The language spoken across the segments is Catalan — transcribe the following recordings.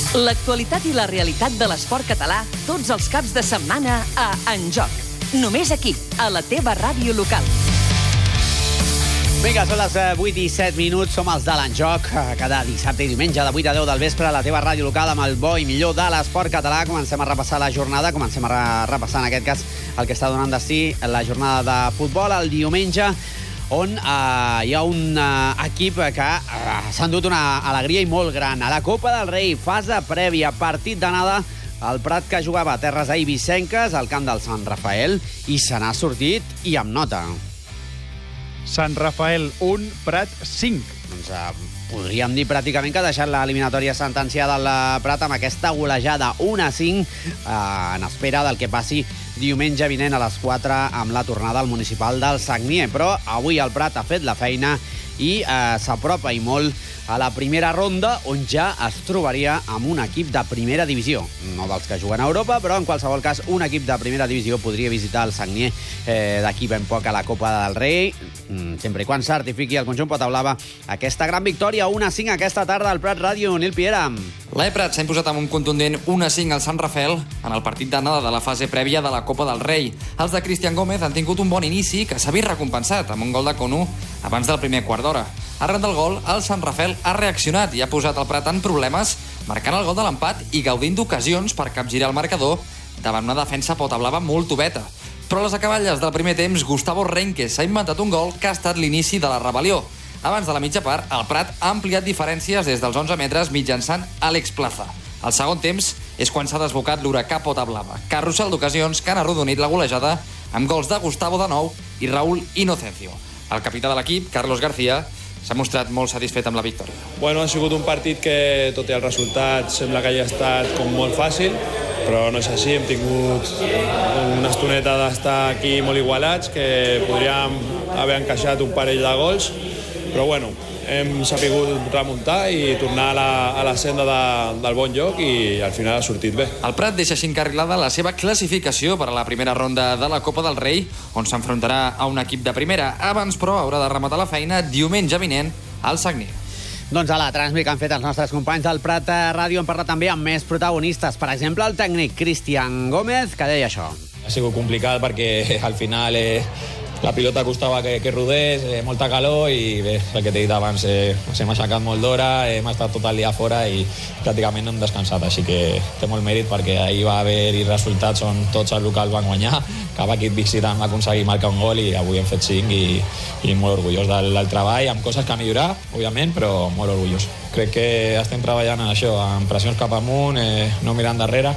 L'actualitat i la realitat de l'esport català tots els caps de setmana a En Joc. Només aquí, a la teva ràdio local. Vinga, són les 8 i 7 minuts, som els de l'Enjoc, cada dissabte i diumenge de 8 a 10 del vespre a la teva ràdio local amb el bo i millor de l'esport català. Comencem a repassar la jornada, comencem a repassar en aquest cas el que està donant destí la jornada de futbol el diumenge, on hi ha un equip que s'ha endut una alegria i molt gran. A la Copa del Rei, fase prèvia, partit d'anada, el Prat que jugava a terres eivissenques al camp del Sant Rafael i se n'ha sortit i amb nota. Sant Rafael 1, Prat 5. Doncs podríem dir pràcticament que ha deixat l'eliminatòria sentenciada al Prat amb aquesta golejada 1-5 en espera del que passi diumenge vinent a les 4 amb la tornada al municipal del Sagnier. Però avui el Prat ha fet la feina i s'apropa i molt a la primera ronda, on ja es trobaria amb un equip de primera divisió. No dels que juguen a Europa, però en qualsevol cas un equip de primera divisió podria visitar el Sagnier d'aquí ben poc a la Copa del Rei, sempre i quan certifiqui el conjunt Potablava aquesta gran victòria 1-5 aquesta tarda al Prat Ràdio. Nil Piera. L'Eprat s'ha imposat amb un contundent 1-5 al Sant Rafael en el partit d'anada de la fase prèvia de la Copa del Rei. Els de Cristian Gómez han tingut un bon inici que s'ha vist recompensat amb un gol de Conu abans del primer quart d'hora. Arran del gol, el Sant Rafael ha reaccionat i ha posat el Prat en problemes, marcant el gol de l'empat i gaudint d'ocasions per capgirar el marcador davant una defensa potablava molt tubeta. Però a les acaballes del primer temps, Gustavo Renque s'ha inventat un gol que ha estat l'inici de la rebel·lió. Abans de la mitja part, el Prat ha ampliat diferències des dels 11 metres mitjançant Àlex Plaza. Al segon temps és quan s'ha desbocat l'huracà potablava. Carrusel d'ocasions que han arrodonit la golejada amb gols de Gustavo de nou i Raúl Inocencio. El capità de l'equip, Carlos García, s'ha mostrat molt satisfet amb la victòria. Bueno, ha sigut un partit que, tot i el resultat, sembla que hagi estat com molt fàcil, però no és així. Hem tingut una estoneta d'estar aquí molt igualats, que podríem haver encaixat un parell de gols, però bueno, hem sabut remuntar i tornar a la senda del bon joc i al final ha sortit bé. El Prat deixa així encarrilada la seva classificació per a la primera ronda de la Copa del Rei, on s'enfrontarà a un equip de primera. Abans, però, haurà de rematar la feina diumenge vinent al Sagnier. Doncs a la transmissió que han fet els nostres companys del Prat Ràdio hem parlat també amb més protagonistes. Per exemple, el tècnic Cristian Gómez, que deia això. Ha sigut complicat perquè al final la pilota costava que rodés, molta calor i bé, el que t'he dit abans, ens hem aixecat molt d'hora, hem estat tot el dia fora i pràcticament no hem descansat, així que té molt mèrit perquè ahir va haver-hi resultats on tots els locals van guanyar, cap equip visitant va aconseguir marcar un gol i avui hem fet 5 i molt orgullós del treball, amb coses que millorar, òbviament, però molt orgullós. Crec que estem treballant en això, amb pressions cap amunt, no mirant darrere,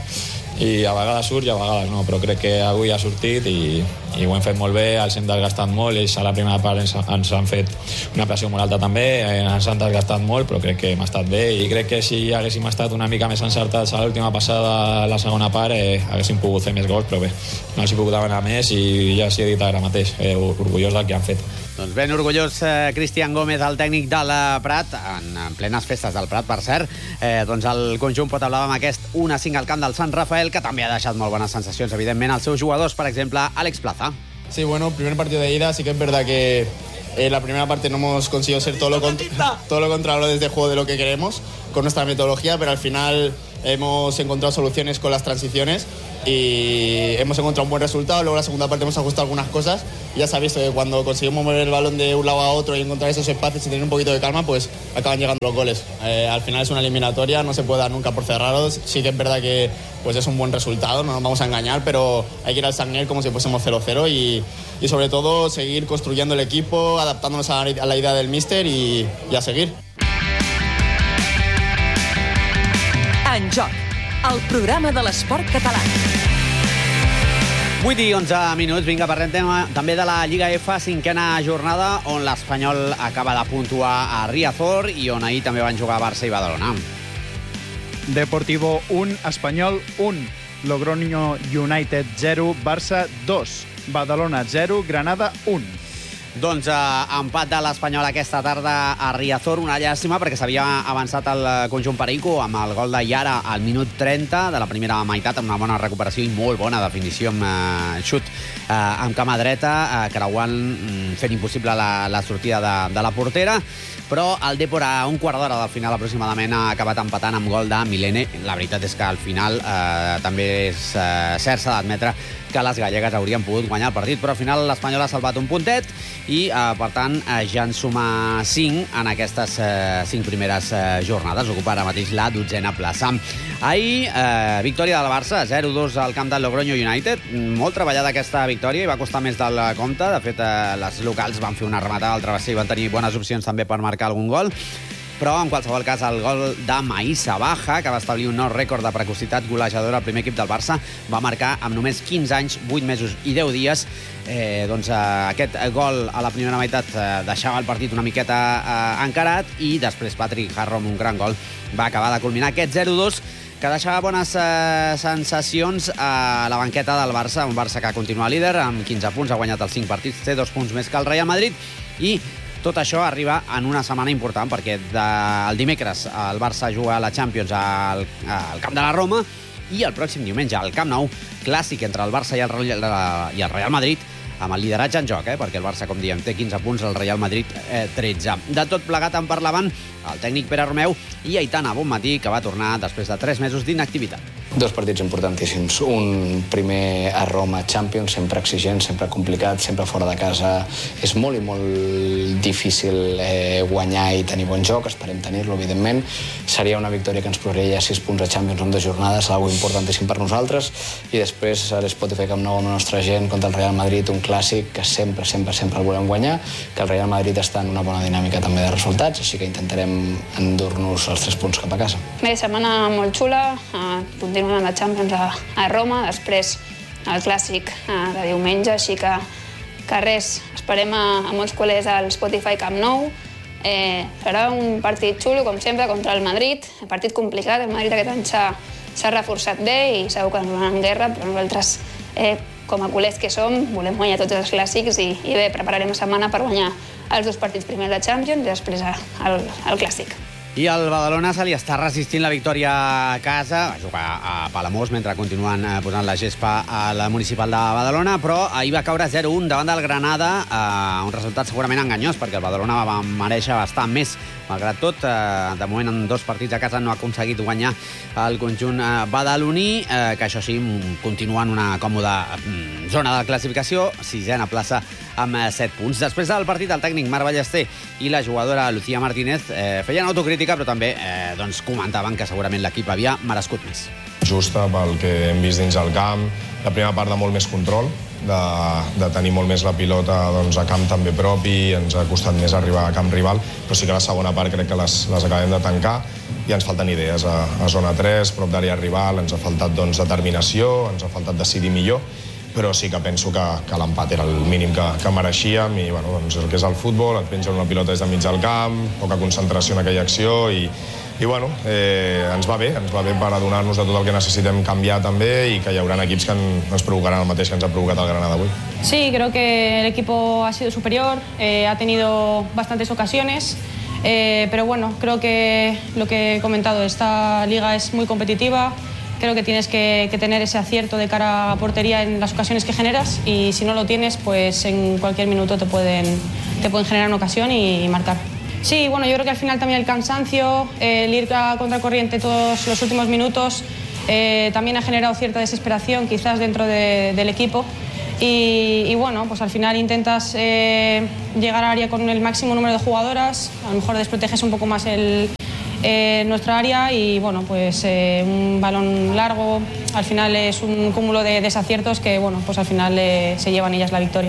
i a vegades surt i a vegades no, però crec que avui ha sortit i ho hem fet molt bé, els hem desgastat molt, ells a la primera part ens han fet una pressió molt alta també, ens han desgastat molt, però crec que hem estat bé i crec que si haguéssim estat una mica més encertats a l'última passada, a la segona part, haguéssim pogut fer més gols, però bé, no els hi puc demanar més i ja s'hi he dit ara mateix, orgullós del que han fet. Doncs ben orgullós Cristian Gómez, el tècnic de la Prat, en plenes festes del Prat, per cert. Doncs el conjunt Potablava amb aquest 1-5 al camp del Sant Rafael, que també ha deixat molt bones sensacions, evidentment, als seus jugadors, per exemple, Àlex Plaza. Sí, bueno, primer partido de ida, sí que es verdad que la primera parte no hemos conseguido ser todo lo contrario desde el juego de lo que queremos, con nuestra metodología, pero al final hemos encontrado soluciones con las transiciones y hemos encontrado un buen resultado. Luego en la segunda parte hemos ajustado algunas cosas y ya se ha visto que cuando conseguimos mover el balón de un lado a otro y encontrar esos espacios y tener un poquito de calma, pues acaban llegando los goles. Al final es una eliminatoria, no se puede dar nunca por cerrados. Sí que es verdad que pues es un buen resultado, no nos vamos a engañar, pero hay que ir al Sagnier como si fuésemos 0-0 y sobre todo seguir construyendo el equipo, adaptándonos a la idea del míster y a seguir. En Joc, el programa de l'esport català. 8 i 11 minuts, vinga, parlem també de la Lliga F, cinquena jornada, on l'Espanyol acaba de puntuar a Riazor i on ahir també van jugar Barça i Badalona. Deportivo 1, Espanyol 1, Logroño United 0, Barça 2, Badalona 0, Granada 1. Doncs empat de l'Espanyol aquesta tarda a Riazor, una llàstima perquè s'havia avançat el conjunt perico amb el gol de Yara al minut 30 de la primera meitat, amb una bona recuperació i molt bona definició amb xut amb cama dreta, creuant, fent impossible la sortida de la portera. Però el Depor a un quart d'hora del final aproximadament ha acabat empatant amb gol de Milene. La veritat és que al final també és cert, s'ha d'admetre que les gallegues haurien pogut guanyar el partit, però al final l'Espanyol ha salvat un puntet i, per tant, ja en suma 5 en aquestes 5 primeres jornades. Ocupa ara mateix la 12a plaça. Ahir, victòria del Barça, 0-2 al camp del Logroño United. Molt treballada aquesta victòria i va costar més del compte. De fet, les locals van fer una rematada al travesser i van tenir bones opcions també per marcar algun gol. Però, en qualsevol cas, el gol de Maïssa Baja, que va establir un nou rècord de precocitat golejadora al primer equip del Barça, va marcar amb només 15 anys, 8 mesos i 10 dies. Aquest gol a la primera meitat deixava el partit una miqueta encarat i després Patrick Harro, amb un gran gol, va acabar de culminar aquest 0-2 que deixava bones sensacions a la banqueta del Barça, un Barça que continua líder amb 15 punts, ha guanyat els 5 partits, té 2 punts més que el Real Madrid i tot això arriba en una setmana important perquè el dimecres el Barça juga a la Champions al camp de la Roma i el pròxim diumenge al Camp Nou, clàssic entre el Barça i el Real Madrid, amb el lideratge en joc, perquè el Barça, com diem, té 15 punts, el Real Madrid 13. De tot plegat en parlaven el tècnic Pere Romeu i Aitana Bonmatí, que va tornar després de 3 mesos d'inactivitat. 2 partits importantíssims. Un primer a Roma, Champions, sempre exigent, sempre complicat, sempre fora de casa. És molt i molt difícil guanyar i tenir bon joc, esperem tenir-lo, evidentment. Seria una victòria que ens posaria 6 punts a Champions en 2 jornades, algo importantíssim per nosaltres. I després a l'Spotify Camp Nou amb la nostra gent contra el Real Madrid, un clàssic que sempre el volem guanyar, que el Real Madrid està en una bona dinàmica també de resultats, així que intentarem endur-nos els 3 punts cap a casa. Bé, setmana molt xula, continuem amb la Champions a Roma, després el clàssic de diumenge, així que res, esperem a molts col·legs al Spotify Camp Nou. Serà un partit xulo, com sempre, contra el Madrid, un partit complicat, el Madrid aquest any s'ha reforçat bé i segur que ens donaran guerra, però nosaltres, com a col·legs que som, volem guanyar tots els clàssics i bé, prepararem la setmana per guanyar els 2 partits primers de Champions i després el clàssic. I al Badalona se li està resistint la victòria a casa. Va jugar a Palamós mentre continuen posant la gespa a la municipal de Badalona, però ahir va caure 0-1 davant del Granada, un resultat segurament enganyós, perquè el Badalona va mereixer bastant més. Malgrat tot, de moment en 2 partits a casa no ha aconseguit guanyar el conjunt badaloní, que això sí, continua en una còmoda zona de classificació, 6a plaça amb 7 punts. Després del partit, el tècnic Marc Ballester i la jugadora Lucía Martínez feien autocrítica, però també comentaven que segurament l'equip havia merescut més. Justa pel que hem vist dins el camp, la primera part de molt més control, de tenir molt més la pilota a camp també propi, ens ha costat més arribar a camp rival, però sí que la segona part crec que les acabem de tancar i ens falten idees a zona 3, prop d'àrea rival, ens ha faltat determinació, ens ha faltat decidir millor, però sí que penso que l'empat era el mínim que mereixíem i el que és el futbol, et pengen una pilota des de mig del camp, poca concentració en aquella acció i ens va bé per adonar-nos de tot el que necessitem canviar també i que hi haurà equips que ens provocaran el mateix que ens ha provocat el Granada avui. Sí, creo que el equipo ha sido superior, ha tenido bastantes ocasiones, pero bueno, creo que lo que he comentado, esta liga es muy competitiva. Creo que tienes que tener ese acierto de cara a portería en las ocasiones que generas y si no lo tienes, pues en cualquier minuto te pueden generar una ocasión y marcar. Sí, bueno, yo creo que al final también el cansancio, el ir a contracorriente todos los últimos minutos, también ha generado cierta desesperación quizás dentro del equipo y bueno, pues al final intentas llegar al área con el máximo número de jugadoras, a lo mejor desproteges un poco más nuestra área y bueno, pues un balón largo al final es un cúmulo de desaciertos que bueno, pues al final se llevan ellas la victoria.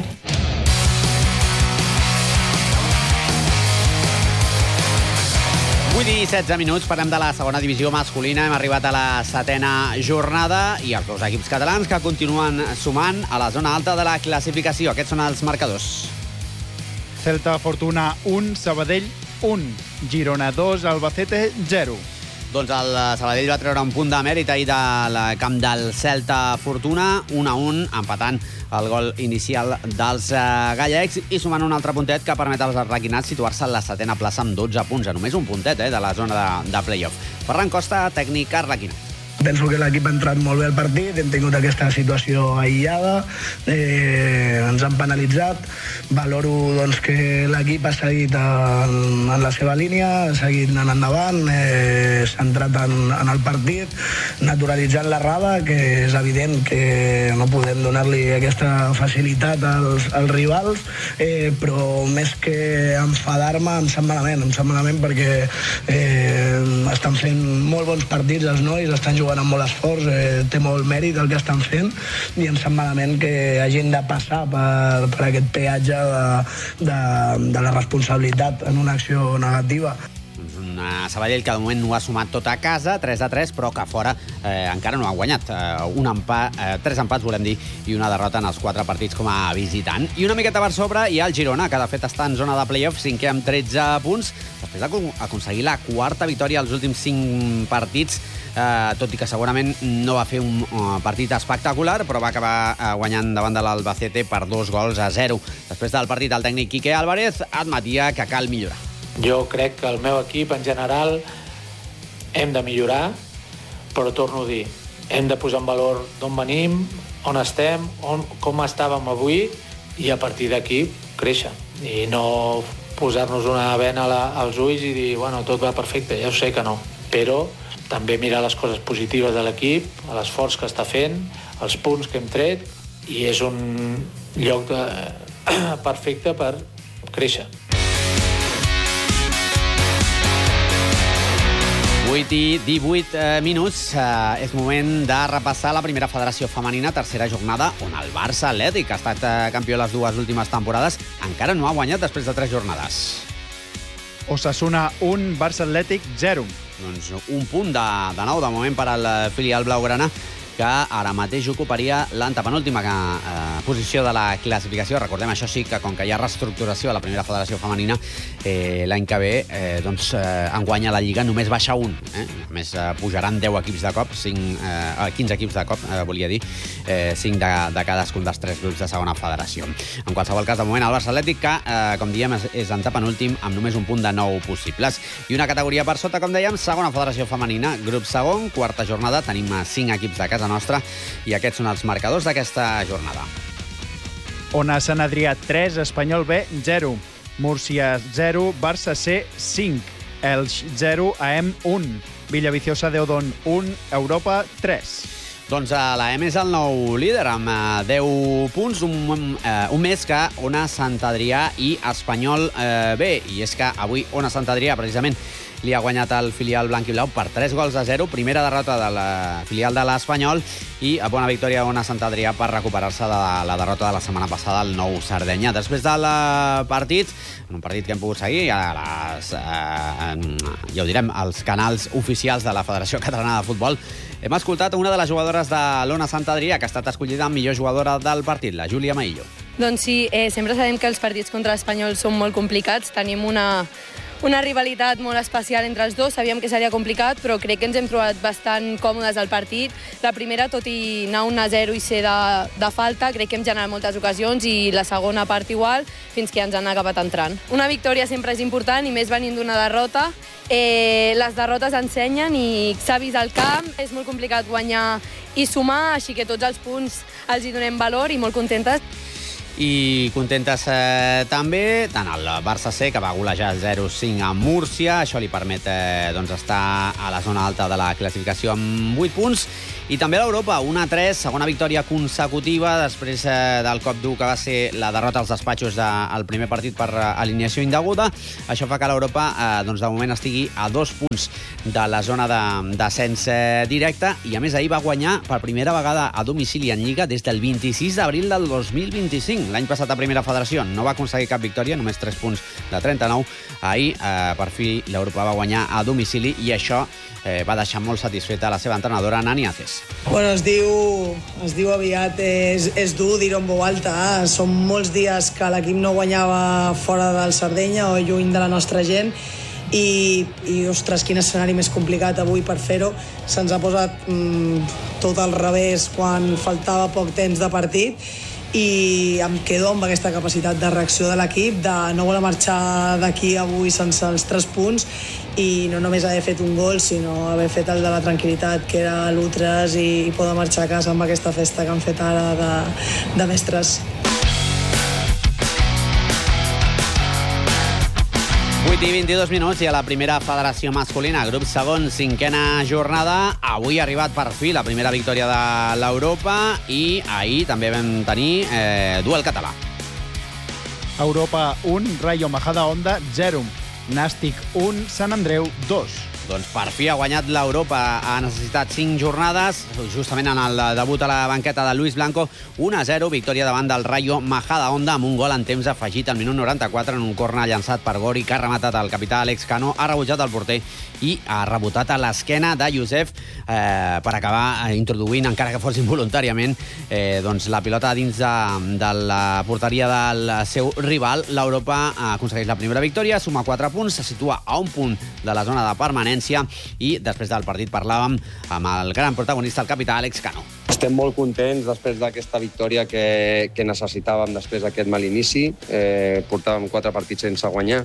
8 i 16 minuts, parlem de la segona divisió masculina. Hem arribat a la 7a jornada i els 2 equips catalans que continuen sumant a la zona alta de la classificació. Aquests són els marcadors. Celta Fortuna 1, Sabadell 1, Girona 2, Albacete 0. Doncs el Sabadell va treure un punt de mèrit ahir del camp del Celta Fortuna, 1-1, empatant el gol inicial dels gallecs i sumant un altre puntet que permet als arlequinats situar-se en la 7a plaça amb 12 punts, a només un puntet de la zona de play-off. Ferran Costa, tècnic arlequinat. Penso que l'equip ha entrat molt bé al partit, hem tingut aquesta situació aïllada, ens han penalitzat. Valoro doncs, que l'equip ha seguit en la seva línia, ha seguit anant endavant, s'ha entrat en el partit, naturalitzant l'errada, que és evident que no podem donar-li aquesta facilitat als rivals, però més que enfadar-me em sap malament perquè estan fent molt bons partits els nois, estan jugant amb molt esforç, té molt mèrit el que estan fent i em sap malament que hagin de passar per aquest peatge de la responsabilitat en una acció negativa. Una Sabadell que de moment no ha sumat tot a casa, 3-3, però que fora encara no ha guanyat. 3 empats, volem dir, i una derrota en els 4 partits com a visitant. I una miqueta per sobre hi ha el Girona, que de fet està en zona de play-off, 5è amb 13 punts, després d'aconseguir la 4ª victòria als últims 5 partits, tot i que segurament no va fer un partit espectacular, però va acabar guanyant davant de l'Albacete per 2-0. Després del partit, el tècnic Quique Álvarez admetia que cal millorar. Jo crec que el meu equip, en general, hem de millorar, però torno a dir, hem de posar en valor d'on venim, on estem, com estàvem avui, i a partir d'aquí créixer. I no posar-nos una bena als ulls i dir, bueno, tot va perfecte, ja ho sé que no. Però també mirar les coses positives de l'equip, l'esforç que està fent, els punts que hem tret, i és un lloc perfecte per créixer. 8 i 18 minuts. És moment de repassar la primera federació femenina, tercera jornada, on el Barça Atlètic, que ha estat campió les 2 últimes temporades, encara no ha guanyat després de 3 jornades. Osasuna 1, Barça Atlètic 0. Doncs un punt de nou, de moment, per al filial blaugrana, que ara mateix ocuparia l'antepenúltima posició de la classificació. Recordem, això sí, que com que hi ha reestructuració a la primera federació femenina, l'any que ve, enguany a la Lliga només baixa un. A més, pujaran 10 equips de cop, 15 equips de cop, volia dir, 5 de cadascun dels 3 grups de segona federació. En qualsevol cas, de moment, el Barça Atlètic, que, com diem, és antepenúltim, amb només un punt de 9 possibles. I una categoria per sota, com dèiem, segona federació femenina, grup segon, quarta jornada, tenim 5 equips de casa nostra, i aquests són els marcadors d'aquesta jornada. Ona Sant Adrià 3, Espanyol B 0, Múrcia 0, Barça C 5, Elx 0, AM 1, Villaviciosa de Odón 1, Europa 3. Doncs l'AM és el nou líder, amb 10 punts, un més que Ona Sant Adrià i Espanyol B. I és que avui Ona Sant Adrià, precisament, li ha guanyat el filial blanc i blau per 3-0, primera derrota de la filial de l'Espanyol, i bona victòria a Ona Sant Adrià per recuperar-se de la derrota de la setmana passada al Nou Sardenya. Després del partit, en un partit que hem pogut seguir ja ho direm, als canals oficials de la Federació Catalana de Futbol, hem escoltat una de les jugadores de l'Ona Sant Adrià, que ha estat escollida millor jugadora del partit, la Júlia Maillo. Doncs sí, sempre sabem que els partits contra l'Espanyol són molt complicats, tenim una rivalitat molt especial entre els dos, sabíem que seria complicat, però crec que ens hem trobat bastant còmodes al partit. La primera, tot i anar 1-0 i ser de falta, crec que hem generat moltes ocasions, i la segona part igual, fins que ens han acabat entrant. Una victòria sempre és important, i més venint d'una derrota. Les derrotes ensenyen i s'ha vist al camp, és molt complicat guanyar i sumar, així que tots els punts els hi donem valor i molt contentes. I contentes també tant el Barça C, que va golejar 0-5 a Múrcia. Això li permet estar a la zona alta de la classificació amb 8 punts. I també l'Europa, 1-3, segona victòria consecutiva després del cop dur que va ser la derrota als despatxos del primer partit per alineació indeguda. Això fa que l'Europa de moment estigui a 2 punts de la zona de descens directe, i a més ahir va guanyar per primera vegada a domicili en Lliga des del 26 d'abril del 2025. L'any passat a primera federació no va aconseguir cap victòria, només 3 punts de 39. Ahir, per fi, l'Europa va guanyar a domicili, i això va deixar molt satisfeta la seva entrenadora, Nani Aces. Bueno, es diu aviat, és dur dir-ho en veu alta. Són molts dies que l'equip no guanyava fora del Sardenya o lluny de la nostra gent, i ostres, quin escenari més complicat avui per fer-ho. Se'ns ha posat tot al revés quan faltava poc temps de partit i em quedo amb aquesta capacitat de reacció de l'equip, de no voler marxar d'aquí avui sense els 3 punts i no només haver fet un gol, sinó haver fet el de la tranquil·litat, que era l'1-3 i poder marxar a casa amb aquesta festa que han fet ara de mestres. 8 i 22 minuts i a la primera federació masculina, grup segon, 5a jornada. Avui ha arribat per fi la primera victòria de l'Europa i ahir també vam tenir duel català. Europa 1, Rayo Majadahonda 0, Nàstic 1, Sant Andreu 2. Doncs per fi ha guanyat l'Europa. Ha necessitat 5 jornades, justament en el debut a la banqueta de Luis Blanco. 1-0, victòria davant del Rayo Majadahonda amb un gol en temps afegit al minut 94 en un córner llançat per Gori, que ha rematat el capità Alex Cano, ha rebutjat el porter i ha rebotat a l'esquena de Youssef per acabar introduint, encara que fos involuntàriament, doncs la pilota dins de la porteria del seu rival. L'Europa aconsegueix la primera victòria, suma 4 punts, se situa a un punt de la zona de permanència i després del partit parlàvem amb el gran protagonista, el capità Alex Cano. Estem molt contents després d'aquesta victòria que necessitàvem després d'aquest mal inici. Portàvem 4 partits sense guanyar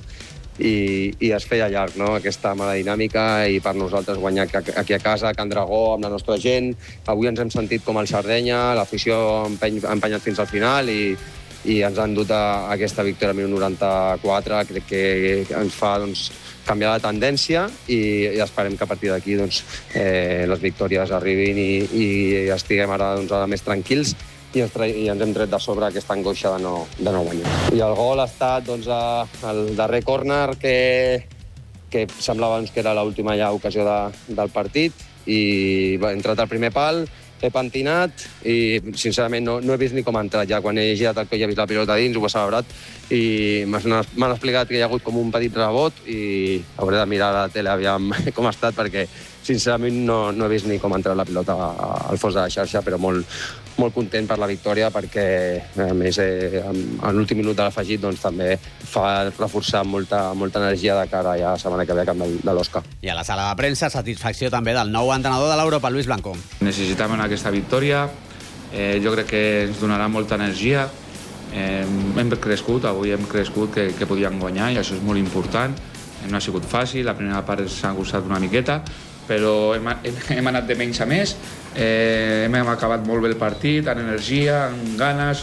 i es feia llarg, no?, aquesta mala dinàmica, i per nosaltres guanyar aquí a casa, a Can Dragó, amb la nostra gent. Avui ens hem sentit com el Sardenya, l'afició ha empenyat fins al final i ens han dut a aquesta victòria al minut 94. Crec que ens fa canviar la tendència i esperem que a partir d'aquí les victòries arribin i estiguem ara més tranquils i ens hem tret de sobre aquesta angoixa de no guanyar. I el gol ha estat el darrer córner que semblava que era l'última ocasió del partit i ha entrat al primer pal, he pentinat i, sincerament, no he vist ni com ha entrat. Ja quan he girat el coll i he vist la pilota dins, ho he celebrat i m'han explicat que hi ha hagut com un petit rebot i hauré de mirar a la tele aviam com ha estat, perquè, sincerament, no he vist ni com ha entrat la pilota al fons de la xarxa, però molt content per la victòria, perquè, a més, en l'últim minut de l'afegit també fa reforçar molta energia de cara ja a la setmana que ve a camp de l'Osca. I a la sala de premsa, satisfacció també del nou entrenador de l'Europa, Luis Blanco. Necessitàvem aquesta victòria, jo crec que ens donarà molta energia. Hem crescut, avui hem crescut que podíem guanyar i això és molt important. No ha sigut fàcil, la primera part s'ha costat una miqueta, però hem anat de menys a més, hem acabat molt bé el partit, amb energia, amb ganes,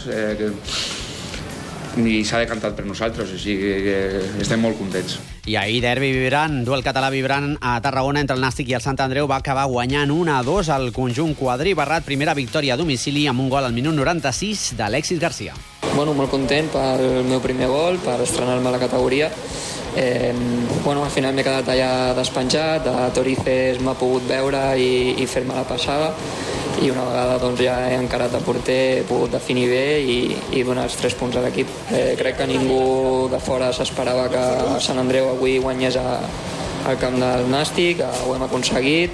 i s'ha decantat per nosaltres, així que estem molt contents. I ahir derbi vibrant, duel català vibrant a Tarragona entre el Nàstic i el Sant Andreu, va acabar guanyant 1-2 al conjunt quadribarrat. Primera victòria a domicili amb un gol al minut 96 d'Alexis Garcia. Molt content pel meu primer gol, per estrenar-me a la categoria. Al final m'he quedat allà despenjat, a Torices m'ha pogut veure i fer-me la passada, i una vegada ja he encarat de porter, he pogut definir bé i donar els 3 punts a l'equip. Crec que ningú de fora s'esperava que Sant Andreu avui guanyés al camp del Nàstic, ho hem aconseguit.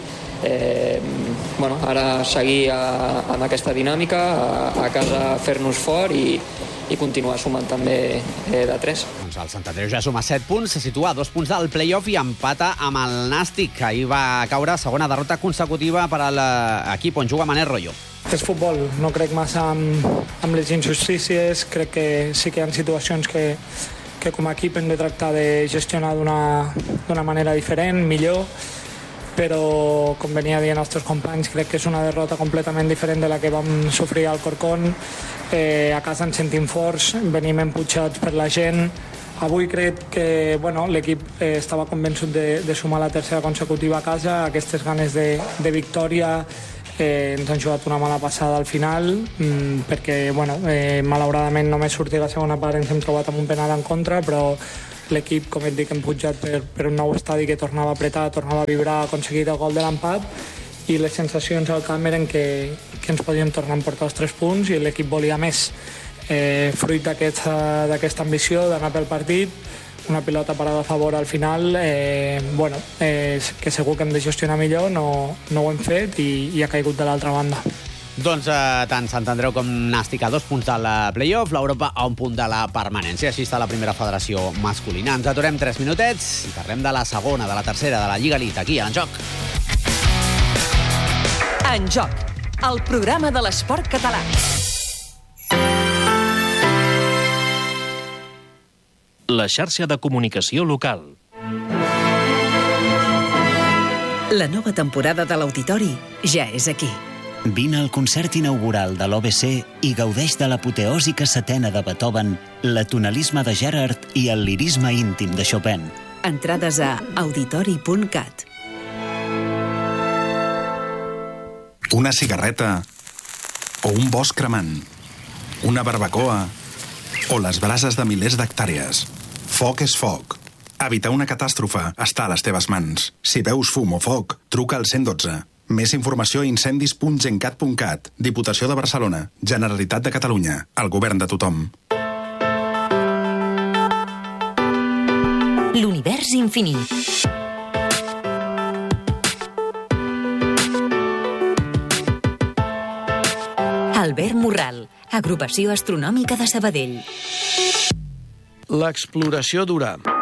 Ara seguir amb aquesta dinàmica, a casa fer-nos fort i continuar sumant també de 3. Doncs el Sant Andreu ja suma 7 punts, se situa a 2 punts del play-off i empata amb el Nàstic. Ahir va caure segona derrota consecutiva per a l'equip on juga Manel Royo. És futbol, no crec massa amb les injustícies, crec que sí que hi ha situacions que com a equip hem de tractar de gestionar d'una manera diferent, millor, però, com venia dient els teus companys, crec que és una derrota completament diferent de la que vam sofrir al Corcón. A casa ens sentim forts, venim empujats per la gent. Avui crec que l'equip estava convençut de sumar la tercera consecutiva a casa. Aquestes ganes de victòria ens han jugat una mala passada al final, perquè malauradament només sortir la segona part ens hem trobat amb un penal en contra, però l'equip, com et dic, hem pujat per un nou estadi que tornava a apretar, tornava a vibrar, ha aconseguit el gol de l'empat, i les sensacions al camp eren que ens podíem tornar a emportar els 3 punts i l'equip volia més. Fruit d'aquesta ambició d'anar pel partit, una pilota parada a favor al final, que segur que hem de gestionar millor, no ho hem fet i ha caigut de l'altra banda. Doncs tant Sant Andreu com Nàstic a 2 punts del play-off, l'Europa a 1 punt de la permanència. Així està la primera federació masculina. Ens aturem 3 minutets i parlem de la segona, de la tercera, de la Lliga Elite, aquí, En Joc. En Joc, el programa de l'esport català. La xarxa de comunicació local. La nova temporada de l'Auditori ja és aquí. Vine al concert inaugural de l'OBC i gaudeix de l'apoteòsica setena de Beethoven, l'atonalisme de Gerard i el lirisme íntim de Chopin. Entrades a auditori.cat. Una cigarreta o un bosc cremant, una barbacoa o les brases de milers d'hectàrees. Foc és foc. Evitar una catàstrofe està a les teves mans. Si veus fum o foc, truca al 112. Més informació a incendis.gencat.cat. Diputació de Barcelona. Generalitat de Catalunya. El govern de tothom. L'univers infinit. Albert Morral, Agrupació Astronòmica de Sabadell. L'exploració d'Urà.